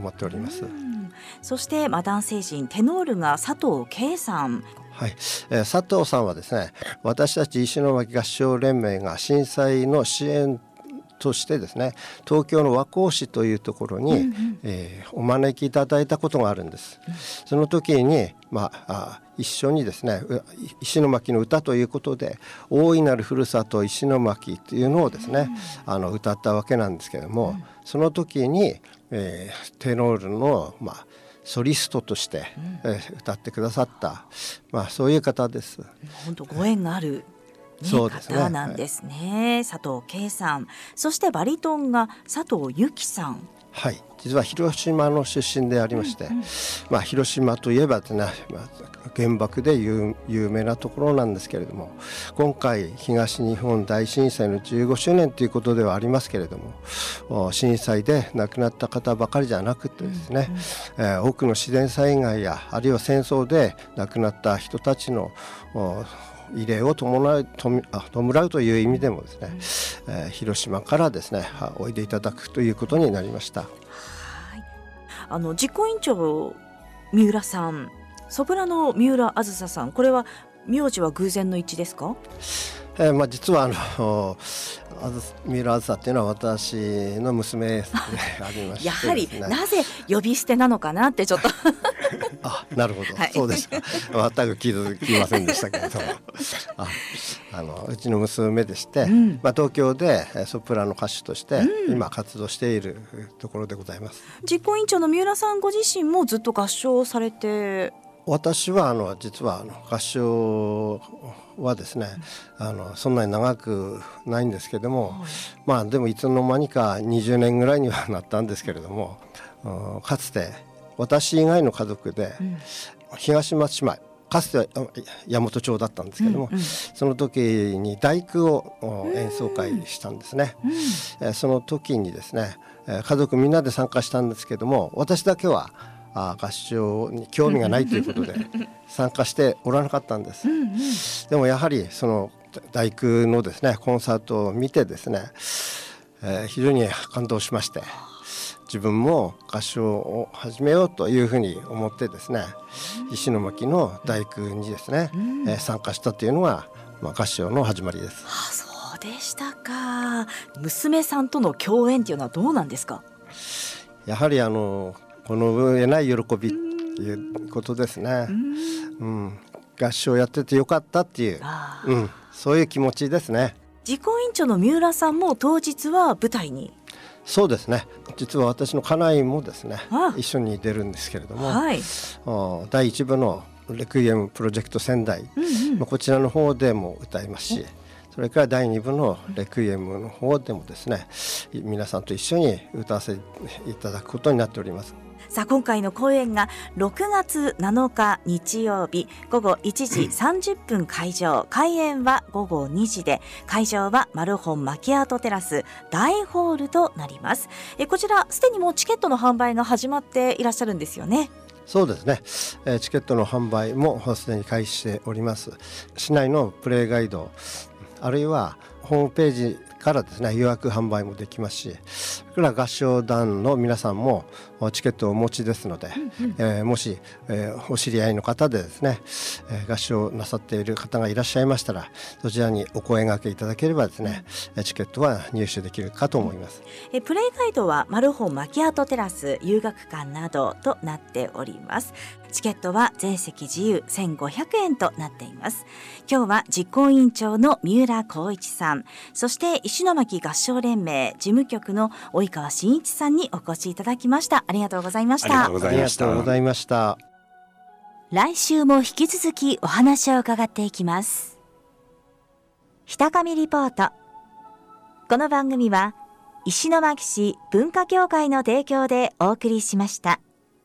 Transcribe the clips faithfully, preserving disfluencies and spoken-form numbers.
思っております。 そしてマダン星人テノールが佐藤圭さん。 はい、えー、佐藤さんはですね、私たち石巻合唱連盟が震災の支援としてですね、東京の和光市というところに、うんうんえー、お招きいただいたことがあるんです、うん、その時に、まあ、あ一緒にですね石巻の歌ということで大いなるふるさと石巻というのをですね、うん、あの歌ったわけなんですけれども、うん、その時に、えー、テノールの、まあ、ソリストとして、うんえー、歌ってくださった、まあ、そういう方です。 本当ご縁があるね、そうですね、方なんですね、はい、佐藤圭さん。そしてバリトンが佐藤由紀さん。 はい、実は広島の出身でありまして、うんうんまあ、広島といえばですね、まあ、原爆で 有, 有名なところなんですけれども、今回東日本大震災のじゅうごしゅうねんということではありますけれども、震災で亡くなった方ばかりじゃなくてですね、うんうんえー、多くの自然災害やあるいは戦争で亡くなった人たちの慰霊を弔う、弔うという意味でもですね、えー、広島からですねおいでいただくということになりました。はい、 あの実行委員長三浦さん、ソプラノ三浦あずささん、これは名字は偶然の一致ですか？ えーまあ、実はあの三浦あずさっていうのは私の娘でありまして、ね、 やはりなぜ呼び捨てなのかなってちょっとあ、なるほど、はい、そうですか。全く気づきませんでしたけれどもああのうちの娘でして、うんまあ、東京でソプラノ歌手として今活動しているところでございます、 うん、実行委員長の三浦さんご自身もずっと合唱をされて。 私はあの実はあの合唱はですね、あのそんなに長くないんですけども、はい、まあでもいつの間にかにじゅうねんぐらいにはなったんですけれども、かつて私以外の家族で東松島、かつては大和町だったんですけども、うんうん、その時に大工を演奏会したんですね、うん、その時にですね家族みんなで参加したんですけども、私だけはあ合唱に興味がないということで参加しておらなかったんです、うんうん、でもやはりその大工のですねコンサートを見てですね、えー、非常に感動しまして、自分も合唱を始めようというふうに思ってですね、石巻の大工にですね、うんえー、参加したというのが、まあ、合唱の始まりです。 あ、そうでしたか。娘さんとの共演というのはどうなんですか？ やはりあのこの上ない喜びということですね、うんうん、合唱やっててよかったっていう、うん、そういう気持ちですね。 実行委員長の三浦さんも当日は舞台に。そうですね、実は私の家内もですね一緒に出るんですけれども、はい、だいいち部のレクイエムプロジェクト仙台、うんうん、こちらの方でも歌いますし、それからだいに部のレクイエムの方でもですね皆さんと一緒に歌わせていただくことになっております。 さあ今回の公演がろくがつなのか日曜日ごごいちじさんじゅっぷん開場、開演はごごにじで、会場はマルホンマキアートテラス大ホールとなります。えこちらすでにもうチケットの販売が始まっていらっしゃるんですよね。 そうですね、えー、チケットの販売もすでに開始しております。市内のプレイガイドあるいはホームページからですね予約販売もできますし、それから合唱団の皆さんもチケットをお持ちですので、うんうんえー、もし、えー、お知り合いの方でですね、えー、合唱なさっている方がいらっしゃいましたら、そちらにお声掛けいただければですね、うん、チケットは入手できるかと思います。 えプレイガイドはマルホンマキアートテラス遊学館などとなっております。チケットは全席自由せんごひゃくえんとなっています。今日は実行委員長の三浦浩一さん、そして石巻合唱連盟事務局の及川真一さんにお越しいただきました。ありがとうございました。 ありがとうございました。 来週も引き続きお話を伺っていきます。ひたかみリポート。この番組は石巻市文化協会の提供でお送りしました。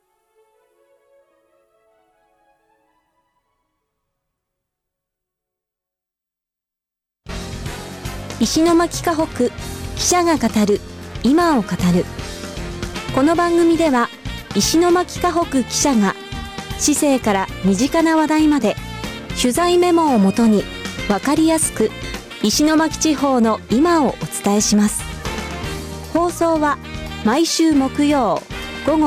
石巻河北記者が語る今を語る。この番組では石巻河北記者が市政から身近な話題まで取材メモをもとに分かりやすく石巻地方の今をお伝えします。放送は毎週木曜